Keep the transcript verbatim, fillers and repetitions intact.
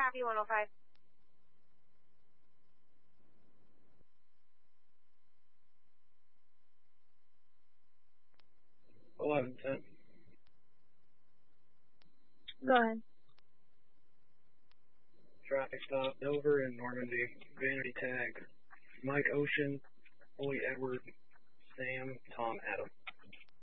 copy one oh five. eleven ten. Go ahead. Traffic stop, Dover in Normandy. Vanity tag, Mike Ocean, Holy Edward, Sam, Tom Adam.